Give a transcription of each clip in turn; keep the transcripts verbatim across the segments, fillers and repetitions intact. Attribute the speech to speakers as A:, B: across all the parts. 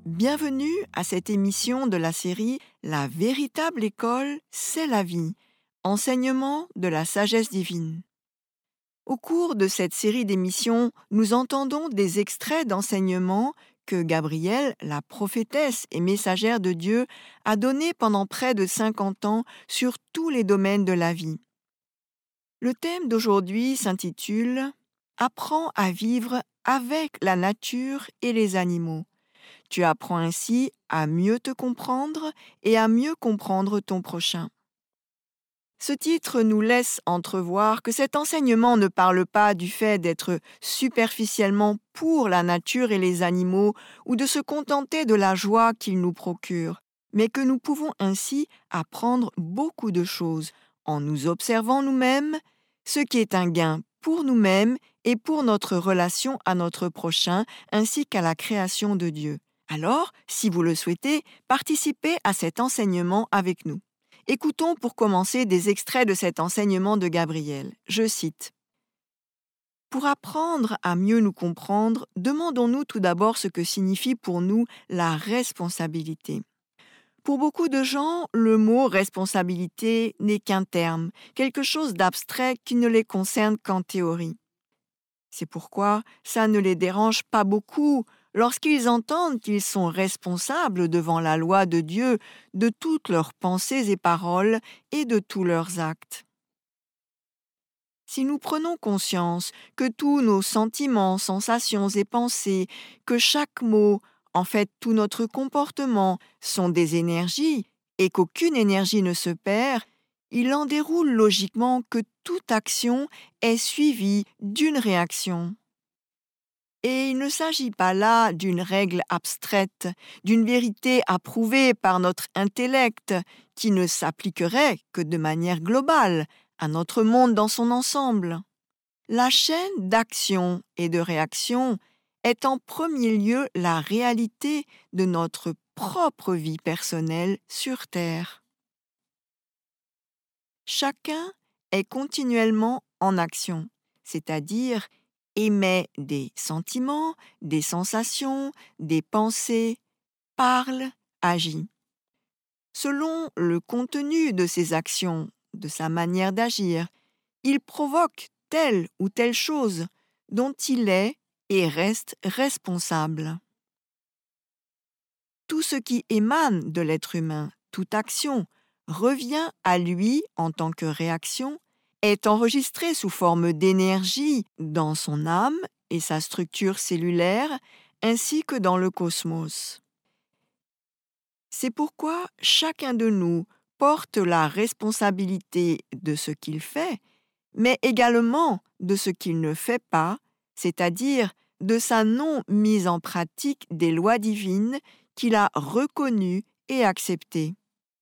A: Bienvenue à cette émission de la série La véritable école, c'est la vie, enseignement de la sagesse divine. Au cours de cette série d'émissions, nous entendons des extraits d'enseignements que Gabrielle, la prophétesse et messagère de Dieu, a donnés pendant près de cinquante ans sur tous les domaines de la vie. Le thème d'aujourd'hui s'intitule « Apprends à vivre avec la nature et les animaux ». Tu apprends ainsi à mieux te comprendre et à mieux comprendre ton prochain. Ce titre nous laisse entrevoir que cet enseignement ne parle pas du fait d'être superficiellement pour la nature et les animaux ou de se contenter de la joie qu'ils nous procurent, mais que nous pouvons ainsi apprendre beaucoup de choses en nous observant nous-mêmes, ce qui est un gain pour nous-mêmes et pour notre relation à notre prochain ainsi qu'à la création de Dieu. Alors, si vous le souhaitez, participez à cet enseignement avec nous. Écoutons pour commencer des extraits de cet enseignement de Gabrielle. Je cite. « Pour apprendre à mieux nous comprendre, demandons-nous tout d'abord ce que signifie pour nous la responsabilité. Pour beaucoup de gens, le mot responsabilité n'est qu'un terme, quelque chose d'abstrait qui ne les concerne qu'en théorie. C'est pourquoi ça ne les dérange pas beaucoup lorsqu'ils entendent qu'ils sont responsables devant la loi de Dieu de toutes leurs pensées et paroles et de tous leurs actes. Si nous prenons conscience que tous nos sentiments, sensations et pensées, que chaque mot, en fait tout notre comportement, sont des énergies et qu'aucune énergie ne se perd, il en déroule logiquement que toute action est suivie d'une réaction. Et il ne s'agit pas là d'une règle abstraite, d'une vérité approuvée par notre intellect qui ne s'appliquerait que de manière globale à notre monde dans son ensemble. La chaîne d'action et de réaction est en premier lieu la réalité de notre propre vie personnelle sur Terre. Chacun est continuellement en action, c'est-à-dire émet des sentiments, des sensations, des pensées, parle, agit. Selon le contenu de ses actions, de sa manière d'agir, il provoque telle ou telle chose dont il est et reste responsable. Tout ce qui émane de l'être humain, toute action, revient à lui en tant que réaction, est enregistré sous forme d'énergie dans son âme et sa structure cellulaire, ainsi que dans le cosmos. C'est pourquoi chacun de nous porte la responsabilité de ce qu'il fait, mais également de ce qu'il ne fait pas, c'est-à-dire de sa non-mise en pratique des lois divines qu'il a reconnues et acceptées.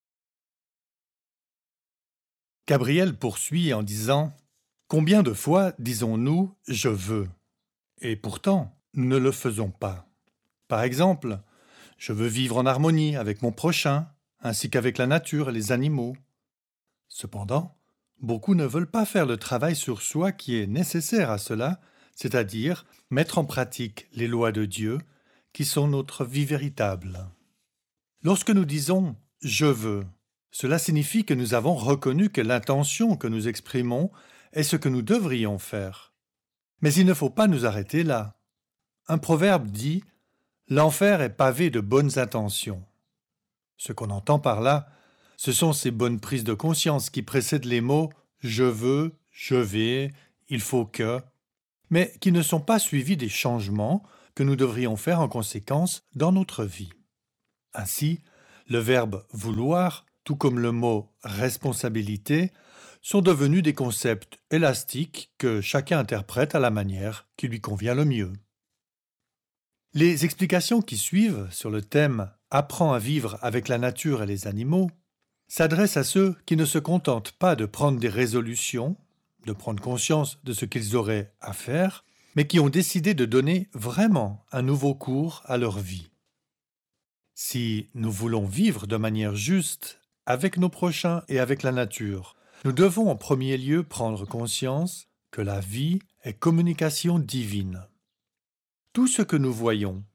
B: Gabrielle poursuit en disant « Combien de fois disons-nous « je veux » et pourtant nous ne le faisons pas. Par exemple, je veux vivre en harmonie avec mon prochain, ainsi qu'avec la nature et les animaux. Cependant, beaucoup ne veulent pas faire le travail sur soi qui est nécessaire à cela, c'est-à-dire mettre en pratique les lois de Dieu qui sont notre vie véritable. Lorsque nous disons « je veux », cela signifie que nous avons reconnu que l'intention que nous exprimons est ce que nous devrions faire. Mais il ne faut pas nous arrêter là. Un proverbe dit « L'enfer est pavé de bonnes intentions ». Ce qu'on entend par là, ce sont ces bonnes prises de conscience qui précèdent les mots « je veux »,« je vais »,« il faut que », mais qui ne sont pas suivis des changements que nous devrions faire en conséquence dans notre vie. Ainsi, le verbe « vouloir » tout comme le mot « responsabilité », sont devenus des concepts élastiques que chacun interprète à la manière qui lui convient le mieux. Les explications qui suivent sur le thème « Apprends à vivre avec la nature et les animaux » s'adressent à ceux qui ne se contentent pas de prendre des résolutions, de prendre conscience de ce qu'ils auraient à faire, mais qui ont décidé de donner vraiment un nouveau cours à leur vie. Si nous voulons vivre de manière juste avec nos prochains et avec la nature, nous devons en premier lieu prendre conscience que la vie est communication divine. Tout ce que nous voyons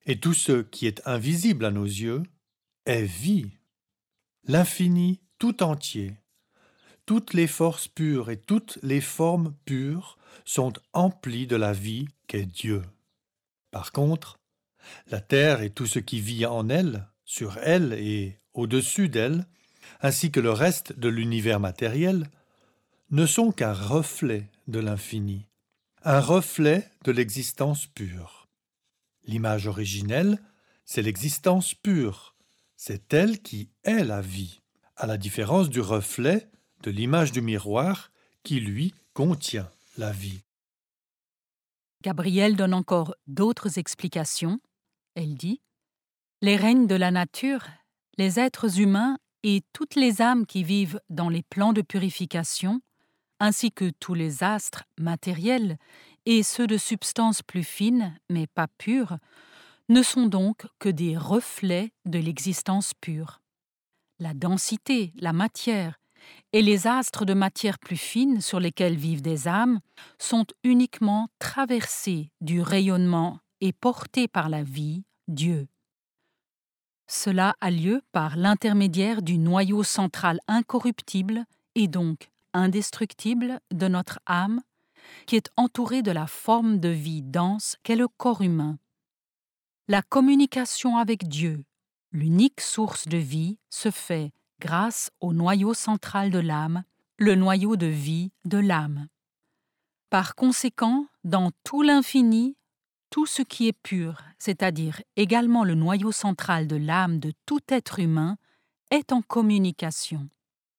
B: Et tout ce qui est invisible à nos yeux est vie. L'infini tout entier, toutes les forces pures et toutes les formes pures sont emplies de la vie qu'est Dieu. Par contre, la terre et tout ce qui vit en elle, sur elle et au-dessus d'elle, ainsi que le reste de l'univers matériel, ne sont qu'un reflet de l'infini, un reflet de l'existence pure. L'image originelle, c'est l'existence pure, c'est elle qui est la vie, à la différence du reflet de l'image du miroir qui, lui, contient la vie.
C: Gabrielle donne encore d'autres explications. Elle dit « Les règnes de la nature, les êtres humains et toutes les âmes qui vivent dans les plans de purification, ainsi que tous les astres matériels et ceux de substances plus fines mais pas pures, ne sont donc que des reflets de l'existence pure. La densité, la matière et les astres de matière plus fine sur lesquels vivent des âmes sont uniquement traversés du rayonnement et portés par la vie, Dieu. Cela a lieu par l'intermédiaire du noyau central incorruptible et donc indestructible de notre âme, qui est entouré de la forme de vie dense qu'est le corps humain. La communication avec Dieu, l'unique source de vie, se fait grâce au noyau central de l'âme, le noyau de vie de l'âme. Par conséquent, dans tout l'infini, tout ce qui est pur, c'est-à-dire également le noyau central de l'âme de tout être humain, est en communication.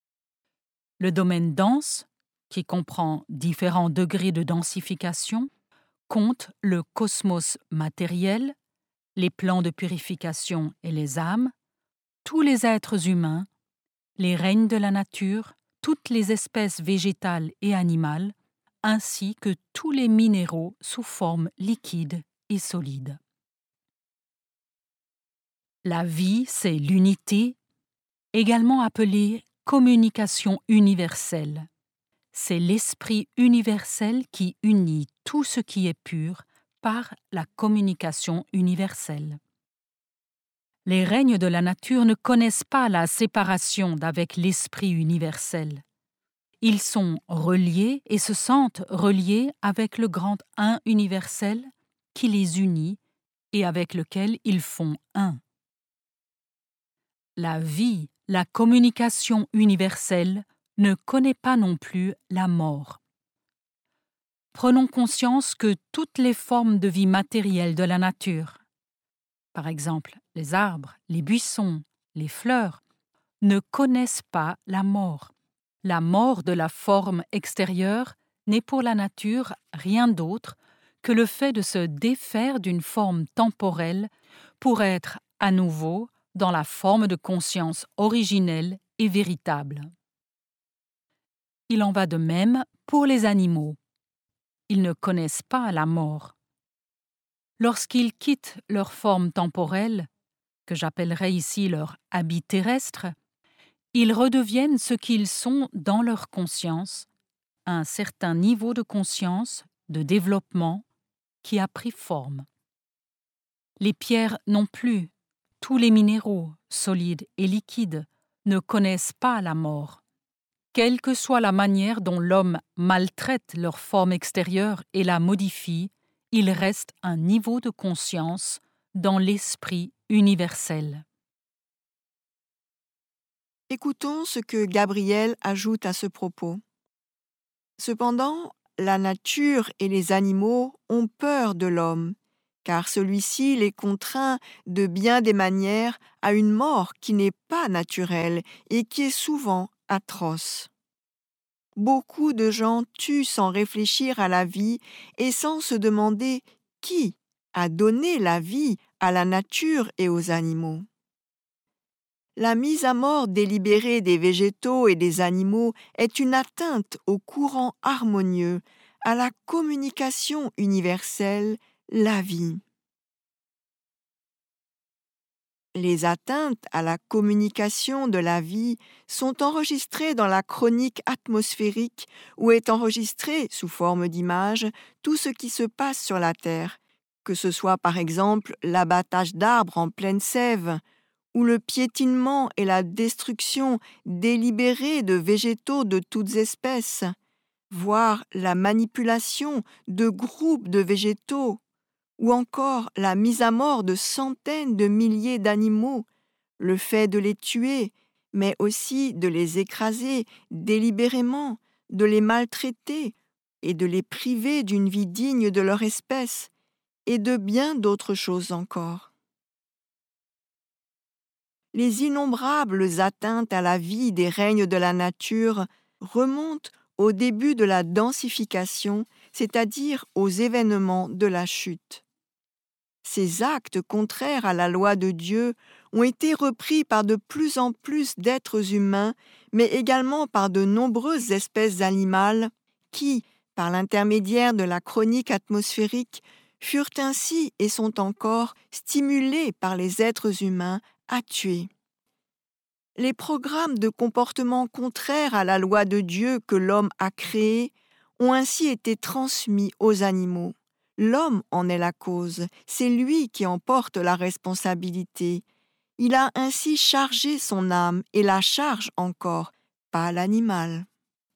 C: Le domaine dense, qui comprend différents degrés de densification, compte le cosmos matériel, les plans de purification et les âmes, tous les êtres humains, les règnes de la nature, toutes les espèces végétales et animales, ainsi que tous les minéraux sous forme liquide et solide. La vie, c'est l'unité, également appelée communication universelle. C'est l'esprit universel qui unit tout ce qui est pur par la communication universelle. Les règnes de la nature ne connaissent pas la séparation d'avec l'esprit universel. Ils sont reliés et se sentent reliés avec le grand Un universel qui les unit et avec lequel ils font un. La vie, la communication universelle, ne connaît pas non plus la mort. Prenons conscience que toutes les formes de vie matérielle de la nature, par exemple les arbres, les buissons, les fleurs, ne connaissent pas la mort. La mort de la forme extérieure n'est pour la nature rien d'autre que le fait de se défaire d'une forme temporelle pour être à nouveau dans la forme de conscience originelle et véritable. Il en va de même pour les animaux. Ils ne connaissent pas la mort. Lorsqu'ils quittent leur forme temporelle, que j'appellerai ici leur habit terrestre, ils redeviennent ce qu'ils sont dans leur conscience, un certain niveau de conscience, de développement, qui a pris forme. Les pierres non plus, tous les minéraux, solides et liquides, ne connaissent pas la mort. Quelle que soit la manière dont l'homme maltraite leur forme extérieure et la modifie, il reste un niveau de conscience dans l'esprit universel.
A: Écoutons ce que Gabrielle ajoute à ce propos. Cependant, la nature et les animaux ont peur de l'homme, car celui-ci les contraint de bien des manières à une mort qui n'est pas naturelle et qui est souvent atroce. Beaucoup de gens tuent sans réfléchir à la vie et sans se demander qui a donné la vie à la nature et aux animaux. La mise à mort délibérée des végétaux et des animaux est une atteinte au courant harmonieux, à la communication universelle, la vie. Les atteintes à la communication de la vie sont enregistrées dans la chronique atmosphérique où est enregistré, sous forme d'image, tout ce qui se passe sur la Terre, que ce soit par exemple l'abattage d'arbres en pleine sève, ou le piétinement et la destruction délibérée de végétaux de toutes espèces, voire la manipulation de groupes de végétaux, ou encore la mise à mort de centaines de milliers d'animaux, le fait de les tuer, mais aussi de les écraser délibérément, de les maltraiter et de les priver d'une vie digne de leur espèce, et de bien d'autres choses encore. Les innombrables atteintes à la vie des règnes de la nature remontent au début de la densification, c'est-à-dire aux événements de la chute. Ces actes contraires à la loi de Dieu ont été repris par de plus en plus d'êtres humains, mais également par de nombreuses espèces animales qui, par l'intermédiaire de la chronique atmosphérique, furent ainsi et sont encore stimulés par les êtres humains à tuer. Les programmes de comportement contraires à la loi de Dieu que l'homme a créés ont ainsi été transmis aux animaux. L'homme en est la cause, c'est lui qui en porte la responsabilité. Il a ainsi chargé son âme et la charge encore, pas l'animal.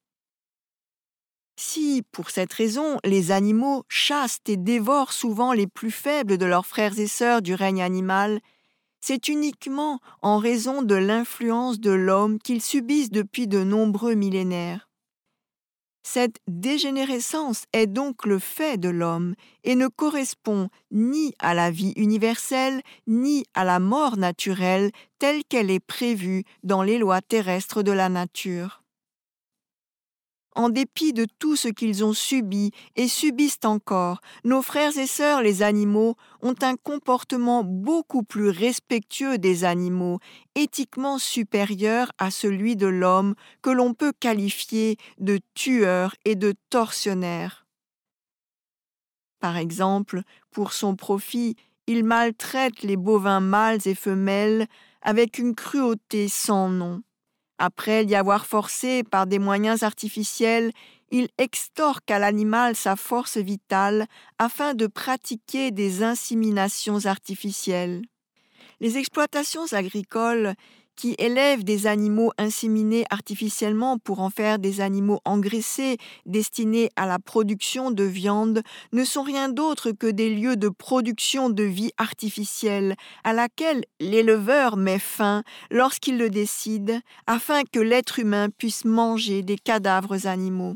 A: Si, pour cette raison, les animaux chassent et dévorent souvent les plus faibles de leurs frères et sœurs du règne animal, c'est uniquement en raison de l'influence de l'homme qu'ils subissent depuis de nombreux millénaires. Cette dégénérescence est donc le fait de l'homme et ne correspond ni à la vie universelle ni à la mort naturelle telle qu'elle est prévue dans les lois terrestres de la nature. En dépit de tout ce qu'ils ont subi et subissent encore, nos frères et sœurs les animaux ont un comportement beaucoup plus respectueux des animaux, éthiquement supérieur à celui de l'homme que l'on peut qualifier de tueur et de tortionnaire. Par exemple, pour son profit, il maltraite les bovins mâles et femelles avec une cruauté sans nom. Après l'y avoir forcé par des moyens artificiels, il extorque à l'animal sa force vitale afin de pratiquer des inséminations artificielles. Les exploitations agricoles qui élèvent des animaux inséminés artificiellement pour en faire des animaux engraissés destinés à la production de viande ne sont rien d'autre que des lieux de production de vie artificielle à laquelle l'éleveur met fin lorsqu'il le décide afin que l'être humain puisse manger des cadavres animaux.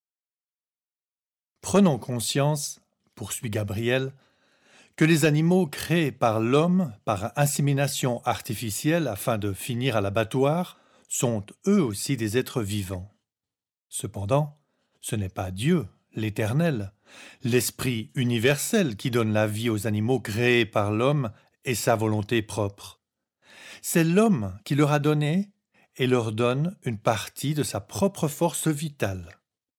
B: Prenons conscience, poursuit Gabriel, que les animaux créés par l'homme par insémination artificielle afin de finir à l'abattoir sont eux aussi des êtres vivants. Cependant, ce n'est pas Dieu, l'Éternel, l'Esprit universel qui donne la vie aux animaux créés par l'homme et sa volonté propre. C'est l'homme qui leur a donné et leur donne une partie de sa propre force vitale.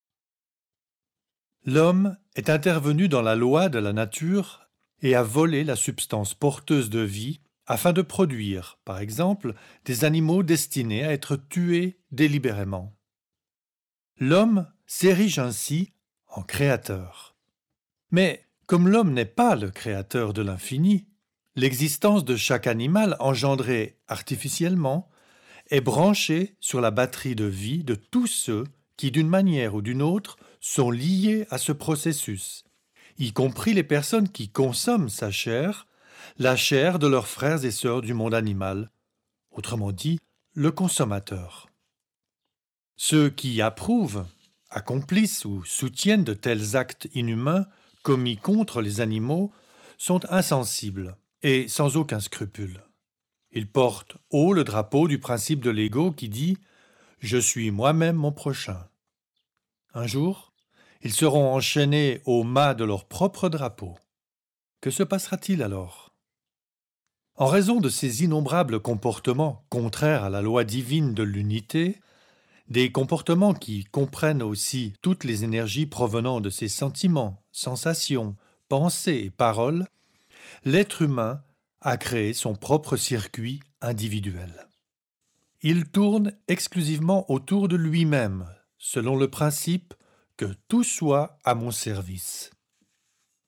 B: L'homme est intervenu dans la loi de la nature et a volé la substance porteuse de vie afin de produire, par exemple, des animaux destinés à être tués délibérément. L'homme s'érige ainsi en créateur. Mais comme l'homme n'est pas le créateur de l'infini, l'existence de chaque animal engendré artificiellement est branchée sur la batterie de vie de tous ceux qui, d'une manière ou d'une autre, sont liés à ce processus, y compris les personnes qui consomment sa chair, la chair de leurs frères et sœurs du monde animal, autrement dit, le consommateur. Ceux qui approuvent, accomplissent ou soutiennent de tels actes inhumains commis contre les animaux sont insensibles et sans aucun scrupule. Ils portent haut le drapeau du principe de l'ego qui dit « Je suis moi-même mon prochain ». Un jour, ils seront enchaînés au mât de leur propre drapeau. Que se passera-t-il alors ? En raison de ces innombrables comportements contraires à la loi divine de l'unité, des comportements qui comprennent aussi toutes les énergies provenant de ses sentiments, sensations, pensées et paroles, l'être humain a créé son propre circuit individuel. Il tourne exclusivement autour de lui-même, selon le principe que tout soit à mon service.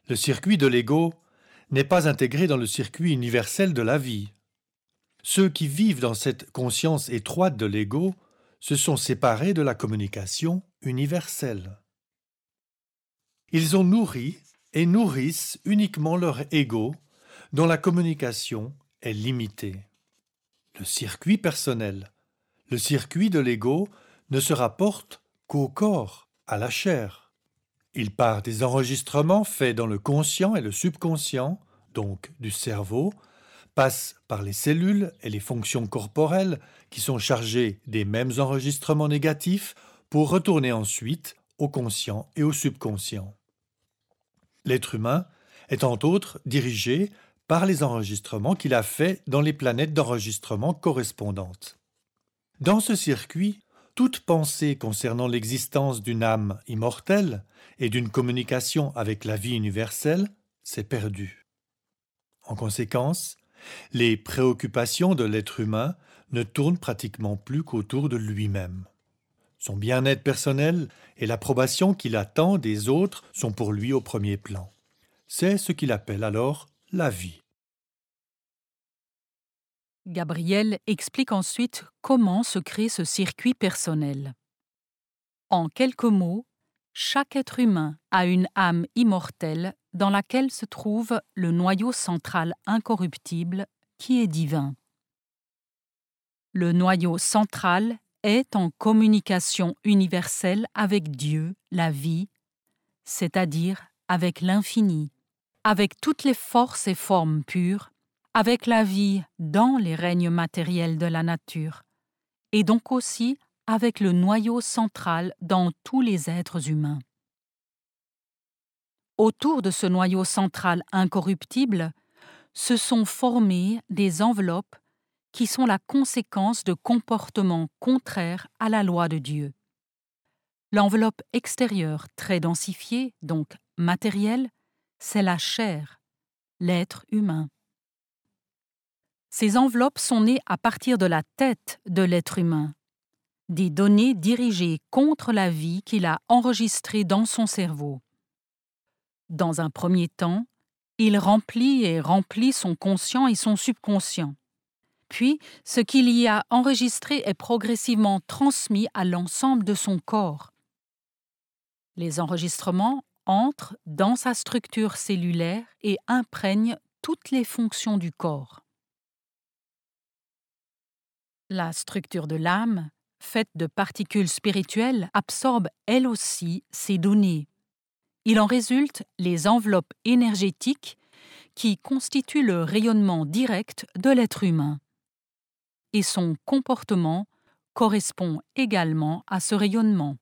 B: Le circuit de l'ego n'est pas intégré dans le circuit universel de la vie. Ceux qui vivent dans cette conscience étroite de l'ego se sont séparés de la communication universelle. Ils ont nourri et nourrissent uniquement leur ego dont la communication est limitée. Le circuit personnel, le circuit de l'ego ne se rapporte qu'au corps, à la chair. Il part des enregistrements faits dans le conscient et le subconscient, donc du cerveau, passe par les cellules et les fonctions corporelles qui sont chargées des mêmes enregistrements négatifs pour retourner ensuite au conscient et au subconscient. L'être humain est entre autres dirigé par les enregistrements qu'il a faits dans les planètes d'enregistrement correspondantes. Dans ce circuit, toute pensée concernant l'existence d'une âme immortelle et d'une communication avec la vie universelle s'est perdue. En conséquence, les préoccupations de l'être humain ne tournent pratiquement plus qu'autour de lui-même. Son bien-être personnel et l'approbation qu'il attend des autres sont pour lui au premier plan. C'est ce qu'il appelle alors la vie.
C: Gabriel explique ensuite comment se crée ce circuit personnel. En quelques mots, chaque être humain a une âme immortelle dans laquelle se trouve le noyau central incorruptible qui est divin. Le noyau central est en communication universelle avec Dieu, la vie, c'est-à-dire avec l'infini, avec toutes les forces et formes pures, avec la vie dans les règnes matériels de la nature, et donc aussi avec le noyau central dans tous les êtres humains. Autour de ce noyau central incorruptible se sont formées des enveloppes qui sont la conséquence de comportements contraires à la loi de Dieu. L'enveloppe extérieure très densifiée, donc matérielle, c'est la chair, l'être humain. Ces enveloppes sont nées à partir de la tête de l'être humain, des données dirigées contre la vie qu'il a enregistrée dans son cerveau. Dans un premier temps, il remplit et remplit son conscient et son subconscient. Puis, ce qu'il y a enregistré est progressivement transmis à l'ensemble de son corps. Les enregistrements entrent dans sa structure cellulaire et imprègnent toutes les fonctions du corps. La structure de l'âme, faite de particules spirituelles, absorbe elle aussi ces données. Il en résulte les enveloppes énergétiques qui constituent le rayonnement direct de l'être humain. Et son comportement correspond également à ce rayonnement.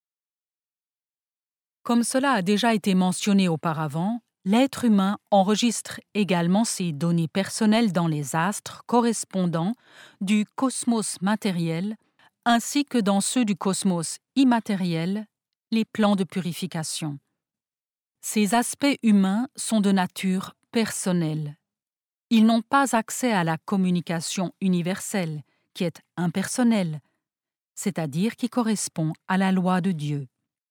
C: Comme cela a déjà été mentionné auparavant, l'être humain enregistre également ses données personnelles dans les astres correspondants du cosmos matériel ainsi que dans ceux du cosmos immatériel, les plans de purification. Ces aspects humains sont de nature personnelle. Ils n'ont pas accès à la communication universelle, qui est impersonnelle, c'est-à-dire qui correspond à la loi de Dieu.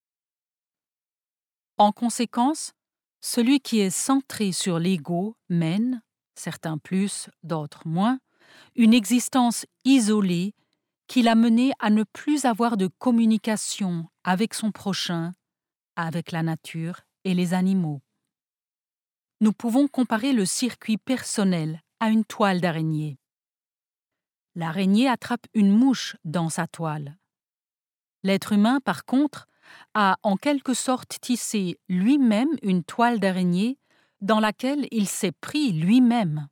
C: En conséquence, celui qui est centré sur l'ego mène, certains plus, d'autres moins, une existence isolée qui l'a mené à ne plus avoir de communication avec son prochain, avec la nature et les animaux. Nous pouvons comparer le circuit personnel à une toile d'araignée. L'araignée attrape une mouche dans sa toile. L'être humain, par contre, a en quelque sorte tissé lui-même une toile d'araignée dans laquelle il s'est pris lui-même.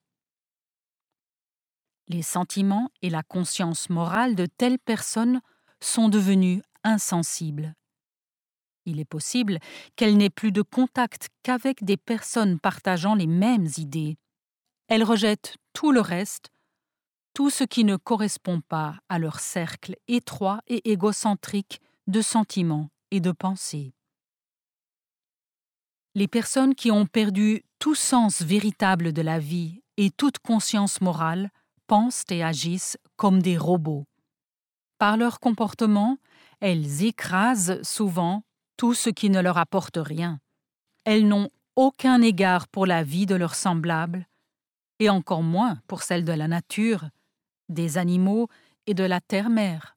C: Les sentiments et la conscience morale de telles personnes sont devenus insensibles. Il est possible qu'elles n'aient plus de contact qu'avec des personnes partageant les mêmes idées. Elles rejettent tout le reste, tout ce qui ne correspond pas à leur cercle étroit et égocentrique de sentiments et de pensées. Les personnes qui ont perdu tout sens véritable de la vie et toute conscience morale pensent et agissent comme des robots. Par leur comportement, elles écrasent souvent tout ce qui ne leur apporte rien. Elles n'ont aucun égard pour la vie de leurs semblables, et encore moins pour celle de la nature, des animaux et de la terre-mère.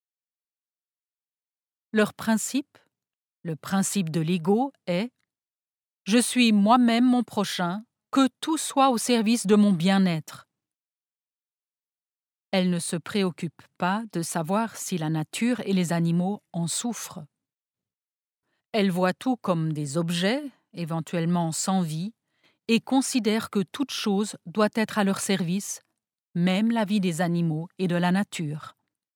C: Leur principe, le principe de l'ego, est « Je suis moi-même mon prochain, que tout soit au service de mon bien-être ». Elles ne se préoccupent pas de savoir si la nature et les animaux en souffrent. Elles voient tout comme des objets, éventuellement sans vie, et considèrent que toute chose doit être à leur service, même la vie des animaux et de la nature.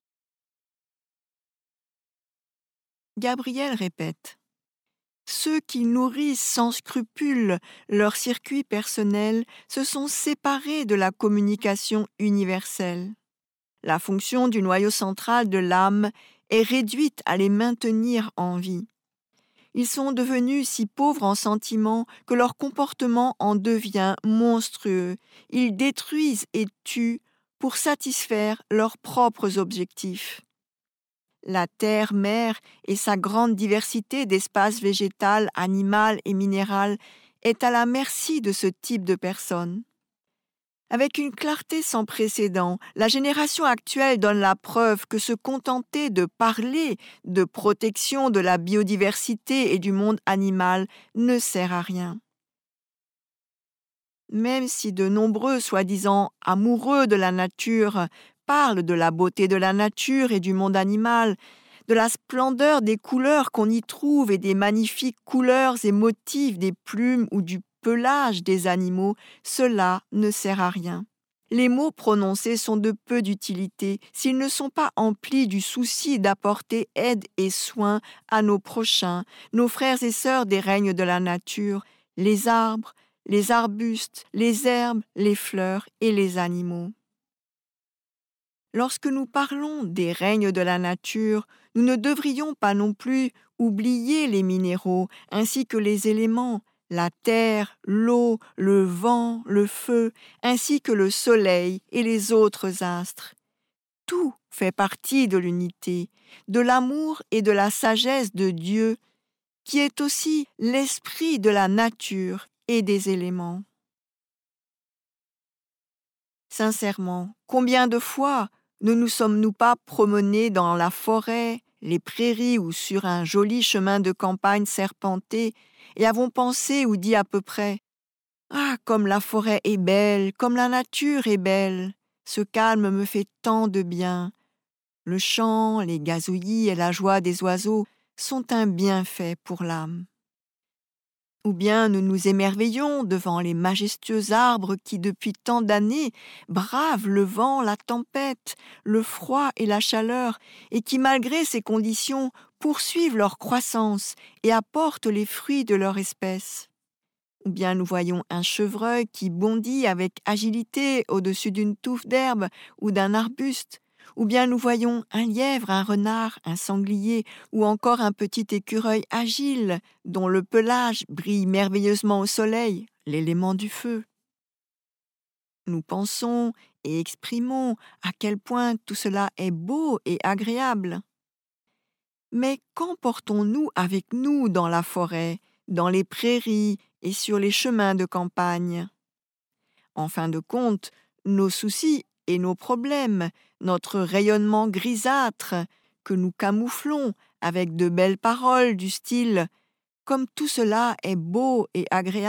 A: Gabriel répète. Ceux qui nourrissent sans scrupule leur circuit personnel se sont séparés de la communication universelle. La fonction du noyau central de l'âme est réduite à les maintenir en vie. Ils sont devenus si pauvres en sentiments que leur comportement en devient monstrueux. Ils détruisent et tuent pour satisfaire leurs propres objectifs. La terre-mère et sa grande diversité d'espaces végétal, animal et minéral est à la merci de ce type de personnes. Avec une clarté sans précédent, la génération actuelle donne la preuve que se contenter de parler de protection de la biodiversité et du monde animal ne sert à rien. Même si de nombreux soi-disant amoureux de la nature parlent de la beauté de la nature et du monde animal, de la splendeur des couleurs qu'on y trouve et des magnifiques couleurs et motifs des plumes ou du pelage des animaux, cela ne sert à rien. Les mots prononcés sont de peu d'utilité s'ils ne sont pas emplis du souci d'apporter aide et soin à nos prochains, nos frères et sœurs des règnes de la nature, les arbres, les arbustes, les herbes, les fleurs et les animaux. Lorsque nous parlons des règnes de la nature, nous ne devrions pas non plus oublier les minéraux ainsi que les éléments, la terre, l'eau, le vent, le feu, ainsi que le soleil et les autres astres. Tout fait partie de l'unité, de l'amour et de la sagesse de Dieu, qui est aussi l'esprit de la nature et des éléments. Sincèrement, combien de fois ne nous sommes-nous pas promenés dans la forêt, les prairies ou sur un joli chemin de campagne serpenté et avons pensé ou dit à peu près « Ah, comme la forêt est belle, comme la nature est belle, ce calme me fait tant de bien. Le chant, les gazouillis et la joie des oiseaux sont un bienfait pour l'âme. » Ou bien nous nous émerveillons devant les majestueux arbres qui, depuis tant d'années, bravent le vent, la tempête, le froid et la chaleur, et qui, malgré ces conditions, poursuivent leur croissance et apportent les fruits de leur espèce. Ou bien nous voyons un chevreuil qui bondit avec agilité au-dessus d'une touffe d'herbe ou d'un arbuste, ou bien nous voyons un lièvre, un renard, un sanglier, ou encore un petit écureuil agile, dont le pelage brille merveilleusement au soleil, l'élément du feu. Nous pensons et exprimons à quel point tout cela est beau et agréable. Mais qu'emportons-nous avec nous dans la forêt, dans les prairies et sur les chemins de campagne? En fin de compte, nos soucis et nos problèmes, notre rayonnement grisâtre que nous camouflons avec de belles paroles du style « comme tout cela est beau et agréable ».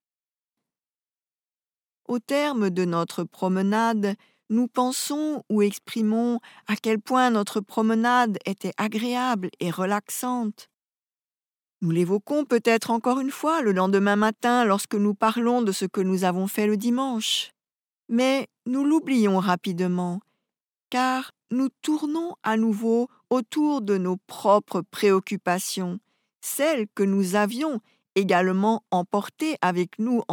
A: Au terme de notre promenade, nous pensons ou exprimons à quel point notre promenade était agréable et relaxante. Nous l'évoquons peut-être encore une fois le lendemain matin lorsque nous parlons de ce que nous avons fait le dimanche. Mais nous l'oublions rapidement, car nous tournons à nouveau autour de nos propres préoccupations, celles que nous avions également emportées avec nous